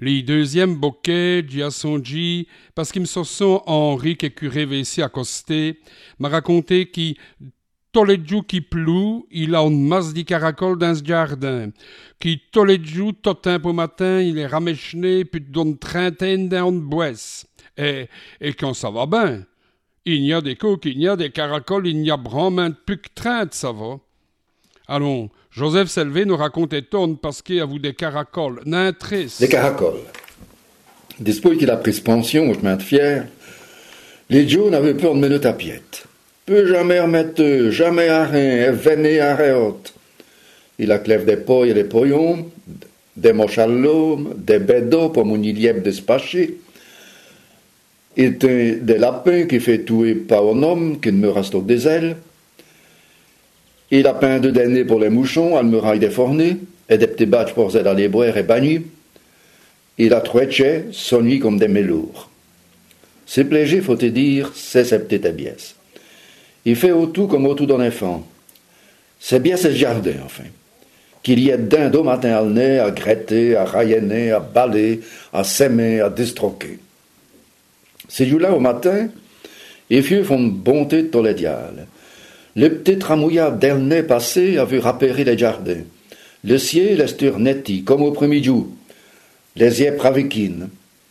Les deuxième bouquet, Giasonji, parce qu'il me sont Henri qui est curé ici à Costé, m'a raconté qu'il tous les jours qui pleut, il a une masse de caracoles dans ce jardin. Qui tous les jours, tout un peu matin, il est ramèchené, puis d'une trentaine dans une boisse. Et quand ça va bien, il y a des coques, il y a des caracoles, il y a vraiment plus que 30, ça va. Allons, Joseph Selvé nous racontait tonne parce qu'il y a vous des caracoles, n'un triste. Les caracoles. Depuis qu'il a pris pension au chemin de Fier, les Joe n'avaient plus une minute à piette. Peu jamais remettre, jamais à rien, venez à rien. Il a clève des poils et des poillons, des moches à l'homme, des bédos pour mon ilièbre de se pacher. Il était des lapins qui fait tuer par un homme qui ne me reste que des ailes. Il a peint de nez pour les mouchons, à muraille des fournées, et des petits batchs pour aider à les boire et bagner. Il a trouvé sonné comme des mélours. C'est plaisir, faut-il dire, c'est ses petites bièces. Il fait autour comme autour d'un enfant. C'est bien ce jardin, enfin. Qu'il y ait d'un matin à le nez, à gratter, à rayenner, à baler, à s'aimer, à distroquer. Ces jours-là, au matin, les vieux font une bonté de tous les diales. Le petit tramouillard d'Elnay passé a vu rappérer les jardins. Le ciel est netti, comme au premier jour. Les yeux praviquines.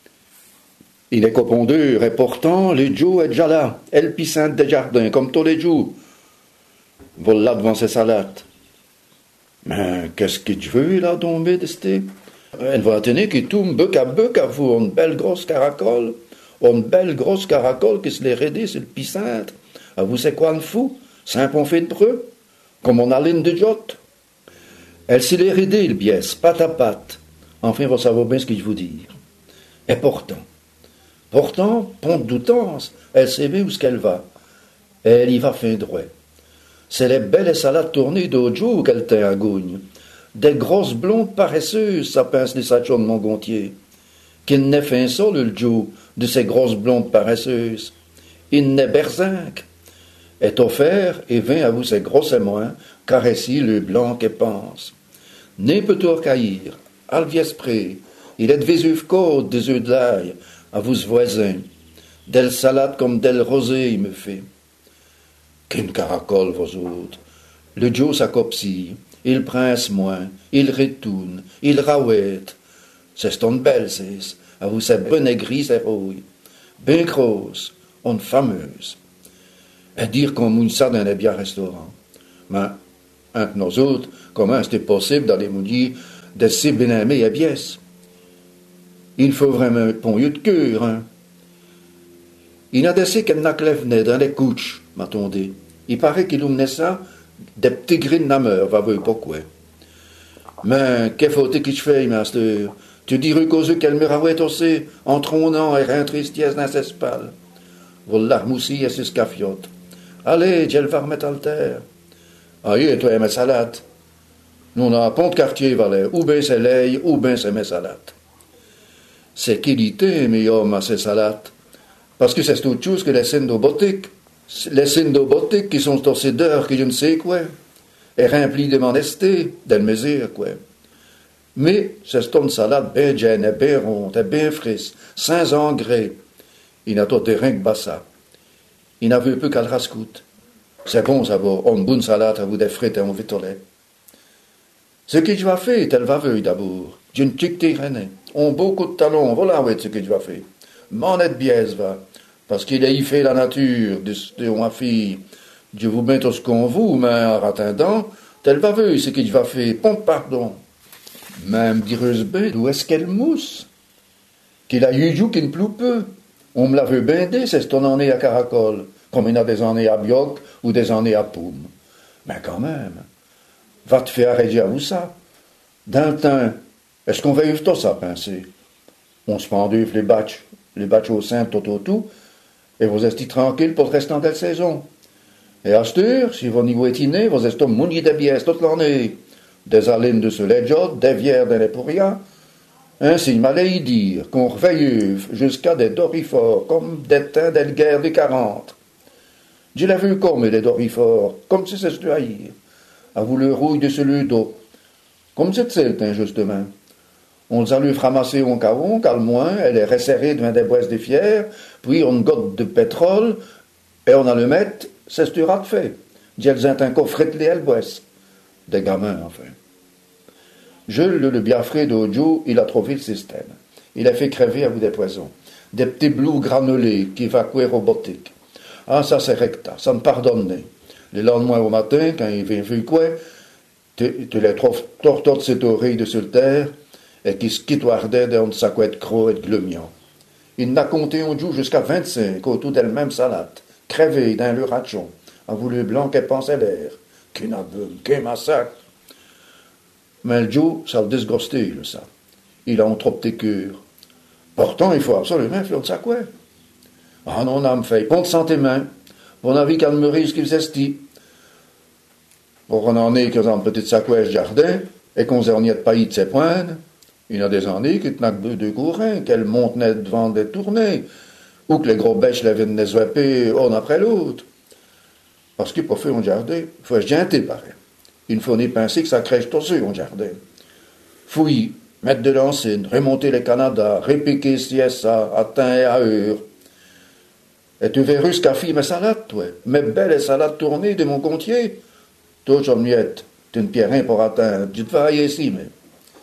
Il est copondeur, et pourtant, le Joe est déjà là, elle pissante des jardins, comme tous les jours. Voilà devant ses salades. Mais qu'est-ce que tu veux, là, tomber, d'esté? Elle va tenir qui tombe bec à vous, une belle grosse caracole, qui se l'est raidée sur le pissante. À vous, c'est quoi le fou? C'est un pont fait de breu, comme on a ligne de jotte. Elle s'est l'est raidée, le biès, patte à patte. Enfin, vous savez bien ce que je vous dire. Et pourtant, ponte doutance, elle sait bien où ce qu'elle va. Elle y va fin droit. C'est les belles salades tournées d'autres jours qu'elle tient à Gougne. Des grosses blondes paresseuses, ça pince les sachons de Montgontier. Qu'il n'est fin seul, le Joe, de ces grosses blondes paresseuses. Il n'est berzinque. Est offert et vint à vous ses grosses et moins, caresser le blanc et pense. Né peut-on caillir, alviespré, il est de vésuve côte, des œufs de l'ail, à vous voisin. D'elle salade comme d'elle rosée, il me fait. Qu'une caracole, vos autres. Le Joe s'accopsie, il prince moins, il retourne, il rawette. C'est une belle, c'est, à vous c'est bonne et gris, c'est rouille. Ben grosse, une fameuse. Et dire qu'on mouille ça dans les bien restaurants. Mais, entre nous autres, comment c'était possible d'aller mouiller des si bien aimés et biès? Il faut vraiment un pont de cœur, hein. Il a décidé qu'elle n'a que venait dans les couches, m'a-t-on dit. Il paraît qu'il menait ça des petits grines nameurs, va voir pourquoi. Mais, qu'est-ce faut-il que je fais, master? Tu dirais qu'aux yeux qu'elle me rawait aussi, en trônant et rien tristesse dans ses spalles. Voilà l'armoussie et ses scafiotes. Allez, elle va remettre à terre. Aïe, toi et mes salades. Nous, on a un pont de quartier, valait. Ou bien c'est l'ail, ou bien c'est mes salades. C'est qu'il était, mes hommes, à ces salades. Parce que c'est autre chose que les syndobotiques. Les syndobotiques qui sont torsés d'heures que je ne sais quoi. Et remplis de modestie, d'elle mesure, quoi. Mais c'est une salade bien jeune, et bien ronde, et bien fraîche, sans engrais. Il n'a tout rien que bassa. Il n'a vu peu qu'à le rascoute. C'est bon, ça va, une bonne salade à vous des frites et un vitolet. Ce que je vais faire, elle va veuille d'abord. Je ne tique tes rien. On beaucoup de talons, voilà ce que je vais faire. M'en êtes biaise, va. Parce qu'il a y fait la nature de ma fille. Dieu vous met tout ce qu'on vous, mais en attendant, elle va veuille ce que je vais faire. Pompe pardon. Même direuse bête, où est-ce qu'elle mousse? Qu'il a eu jour qui ne pleut peu. On me l'a vu bindé, c'est ton année à caracole, comme il y a des années à bioc ou des années à poum. Mais quand même, va te faire arrêter à vous ça. D'un temps, est-ce qu'on va y tout ça pincer? On se pendue les batchs au sein tout, et vous êtes tranquille pour le restant de la saison. Et à cette heure, si vous niveau étiné, vous êtes mouni de bières toute l'année. Des alines de soleil, des vières de l'époria. Ainsi, il m'allait y dire qu'on reveille jusqu'à des dorifores, comme des teints des guerres des 40. Je l'ai vu comme des dorifores, comme si c'est ce haïr, à vous le rouille de ce d'eau, comme c'est celle, justement. On les a lui ramasser au cavon, car le moins, elle est resserrée devant des boisses de fier, puis on gotte de pétrole, et on a le mettre, c'est ce que tu as fait. Diels ont un coffret de elle boisse. Des gamins, enfin. Jules, le biafré d'Ojo, il a trouvé le système. Il a fait crever à bout des poisons. Des petits blouts granulés qui évacuaient robotique. Ah, ça c'est recta, ça me pardonne. Le lendemain au matin, quand il vient vu quoi, tu les trouves tortons de cette oreille de sur terre, et qui se quittoardaient dans sa couette croc et de glumion. Il n'a compté un jour jusqu'à 25, autour d'elle-même salade, crevée dans le rachon, en voulu blanc qu'elle pensait l'air. Qu'un aboum, qu'un massacre. Mais le Joe, ça le disgusté, ça. Il a un trop petit cœur. Pourtant, il faut absolument faire de sa couette. Ah non, on me fait, ponte sans tes mains. On a vu qu'elle me risque qu'il s'esti. Pour qu'on en ait que dans une petite sacouette jardin, et qu'on s'en de paillis de ses pointes, il y a des années qui tenaient deux courants, qu'elle monte net devant des tournées, ou que les gros bêches la viennent les zwapper un après l'autre. Parce qu'il faut faire un jardin, il faut se gêner, pareil. Il ne faut ni penser que ça crèche tossé, un jardin. Fouiller, mettre de l'ancine, remonter les Canada, répiquer CSA, à teint et à heure. Et tu verras ce qu'a fait mes salades, toi. Mes belles salades tournées de mon comptier. Toi, j'en miette, tu ne pierres pour atteindre. Tu te vas aller ici, mais.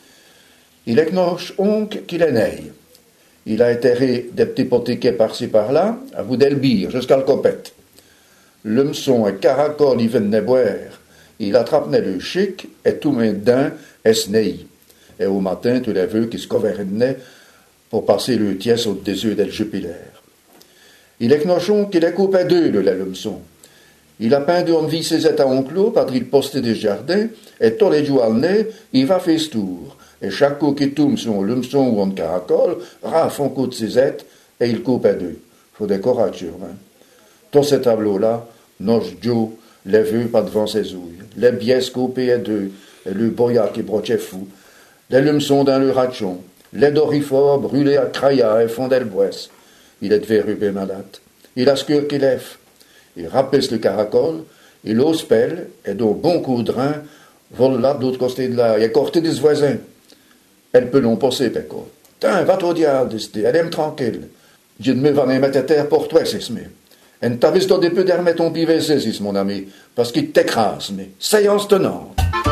Il est knoche oncle qu'il est né. Il a enterré des petits potiquets par-ci par-là, à bout d'Elbire, jusqu'à le copette. L'hameçon et caracole, il venait boire. Il attrapait le chic, et tout main dedans, et snei. Et au matin, tu l'as vu qui se couveraient pour passer le tiès au désir del Jupiler. Il est knochon qu'il est coupé deux, le l'hameçon. Il a peint d'une vie ses états enclos, par il postait des jardins, et tous les jours à nez, il va faire ce tour. Et chaque coup qui tombe sur un l'hameçon ou un caracole, rafle un coup de ses êtres, et il coupe à deux. Faut des courageux, hein. Tous ces tableaux-là, Noche Joe les vu pas devant ses ouilles. Les biais coupés à deux, et le boya qui brochait fou. Les l'hameçon dans le rachon. Les dorifores brûlés à craya et fondait le boisse. Il est verrubé malade. Il a ce cœur qu'il lève. Il rapesse le caracole, il ose pelle, et d'un bon coup de rein, vole là de l'autre côté de là, il est corté des voisins. Elle peut l'en passer, Péco. Tiens, va toi diable, elle aime tranquille. Dieu de me va les mettre à terre pour toi, c'est ce mais. Et t'as vu des peu d'hermer ton PVC, c'est mon ami, parce qu'il t'écrase, mais. Séance tenante.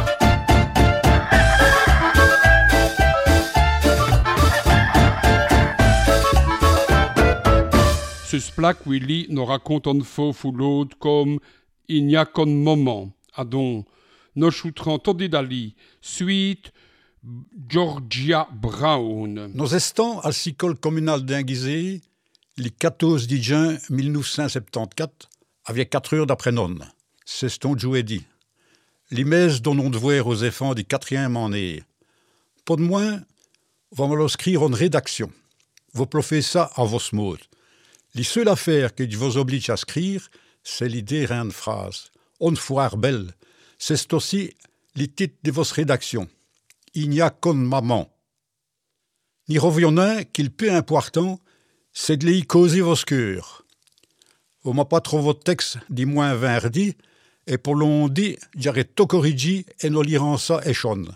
Ce plaque Willy nous raconte en faux ou l'autre comme il n'y a qu'un moment. Adon, nos choutran Todidali, suite Georgia Brown. Nous estons à l'école communale d'Inguizé, le 14 juin 1974, avec 4 heures d'après-non. C'est ce qu'on jouait dit. L'image dont on devait aux enfants du 4e année. Pour de moins, on va l'écrire en rédaction. Vous pouvez ça à vos mots. La seule affaire que je vous oblige à écrire, c'est l'idée d'une phrase. On foire belle. C'est aussi le titre de votre rédaction. Il n'y a qu'une maman. N'y revenons qu'il peu important, c'est de les causer vos cœurs. On m'a pas trouvé votre texte du moins verdi, et pour l'on dit, j'arrête tout corriger et nous lirons ça et chonne.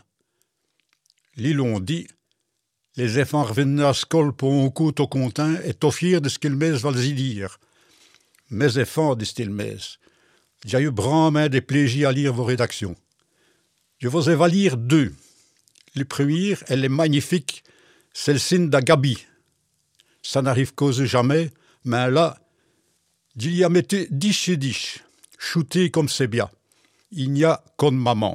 Li l'on dit, les enfants reviennent à l'école pour un coup tout content et tout fiers de ce qu'ils me va y dire. Mes enfants, disent-ils mes, j'ai eu vraiment des plaisirs à lire vos rédactions. Je vous ai va lire 2. Le premier, elle est magnifique, c'est le signe d'Agabi. Ça n'arrive qu'aux jamais, mais là, il y a metté 10 chez 10, shooté comme c'est bien. Il n'y a qu'une maman.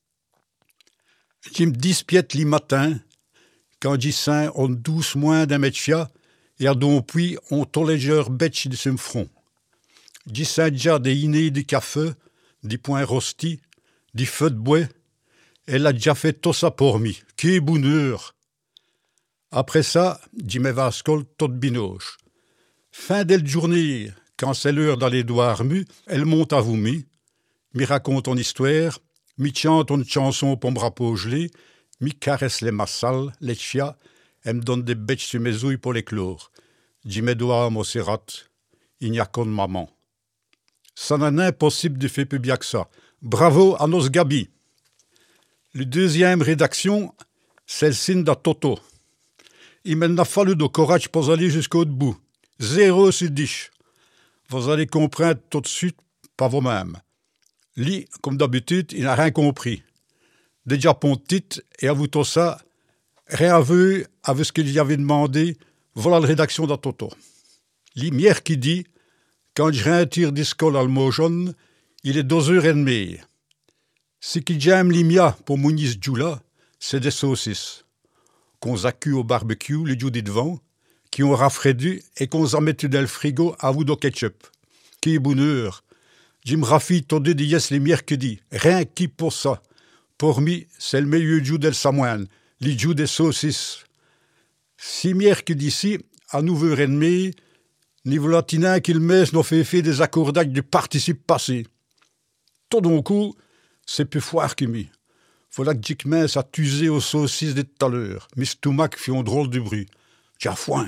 Je me dispiète le matin, quand j'y sens on 12 moins d'un métier, et à donc puis on tolégeur bêche de son front. J'y sens déjà des innées de café, des points rostis, des feux de bois. Elle a déjà fait tout ça pour moi. Quel bonheur! Après ça, j'y me va à l'école toute binoche. Fin de la journée, quand c'est l'heure d'aller dormir, elle monte à vous mi raconte une histoire, mi chante une chanson pour me rapprocher, mi caresse les massales, les chiens, elle me donne des bêtes sur mes ouilles pour les clore. J'y me dois à mon sérat, il n'y a qu'une maman. Ça n'est impossible de faire plus bien que ça. Bravo à nos Gabi. Le deuxième rédaction, C'est le signe d'un toto. Il m'a fallu de courage pour aller jusqu'au bout. 0 sur 10. Vous allez comprendre tout de suite par vous-même. Lui, comme d'habitude, il n'a rien compris. Déjà pontit et avoue tout ça, rien vu avec ce qu'il y avait demandé, voilà la rédaction d'un toto. L'imière qui dit, quand je retire d'iscole al mot jaune, il est 2h30. Ce qui j'aime l'imia pour Mouniz Djoula, c'est des saucisses. Qu'on s'accue au barbecue, les djous devant, qui ont rafraîchi et qu'on s'en met dans le frigo à vous de ketchup. Qui est bonheur. Jim Rafi t'en dit yes les mercredis. Rien qui pour ça. Pour moi, c'est le meilleur djou del Samoine, les djous des saucisses. Si mercredi ici, à 9h30, ni volatina qu'il met nos fait des accordages du participe passé. Tout d'un coup, c'est plus foire que mi. Voilà que Dick Mince a tusé aux saucisses de tout à l'heure. Miss Toumac fit un drôle de bruit. J'ai foin.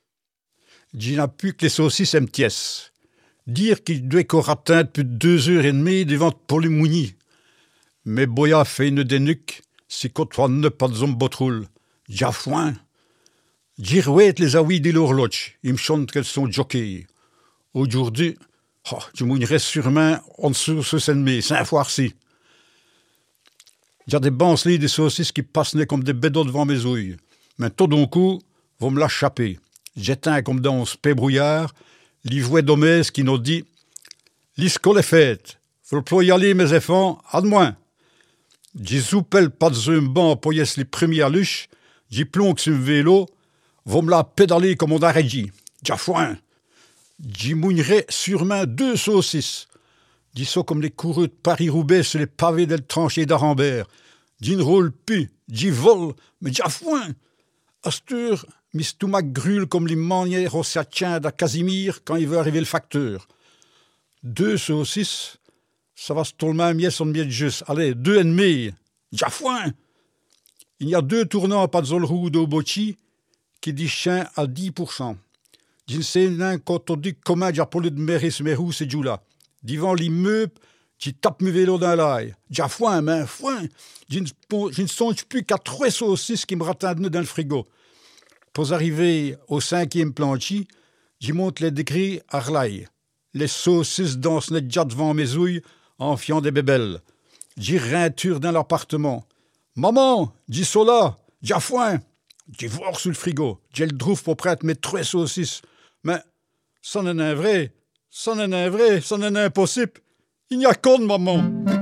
J'y n'a plus que les saucisses MTS. Dire qu'il doit qu'on atteint depuis 2h30 devant pour les mounis. Mais Boya fait une dénuque, si côtoie ne pas de zombotroul. J'ai foin. Dire ouais les avis de l'horloge. Ils me chantent qu'elles sont jockeys. Aujourd'hui, je mouillerai sûrement en dessous ce sennemi, 5 fois ci. J'ai des bancelets des saucisses qui passent comme des bédos devant mes ouilles. Mais tout d'un coup, vous me l'échappez. J'éteins comme dans ce paix brouillard, l'ivouet d'Homès qui nous dit « L'iscole est faite, faut pas y aller mes enfants, à demain. » J'y soupelle pas de un banc pour y être les premiers à luche, j'y plonge sur un vélo, vous me la pédaler comme on a dit. J'ai foin. J'y mouillerai sûrement 2 saucisses. Dis ça comme les coureux de Paris-Roubaix sur les pavés del tranché d'Arambert. J'y ne roule plus, j'y vole, mais j'ai foin. Astur, mes stomac grûle comme les manières au satien de Casimir quand il veut arriver le facteur. 2 saucisses, ça va se tourner mieux son mieux juste. Allez, 2,5. J'ai foin. Il y a 2 tournants à Pazzolrou d'Obochi qui disent chien à 10%. Je ne sais pas quand on dit comment j'ai appelé de méris mes roues ces jours-là. Devant l'immeuble, je tape mes vélos dans l'ail. J'ai foin, mais foin. Je ne songe plus qu'à 3 saucisses qui me rattendent dans le frigo. Pour arriver au 5e planchi, j'y monte les degrés à l'ail. Les saucisses dansent déjà devant mes ouilles en fiant des bébelles. J'y reinture dans l'appartement. Maman, dis cela, j'ai foin. J'y voir sur le frigo. J'ai le drouf pour prêtre mes 3 saucisses. Mais ça n'en est vrai. Ça n'en est vrai, ça n'en est impossible. Il n'y a qu'un, maman.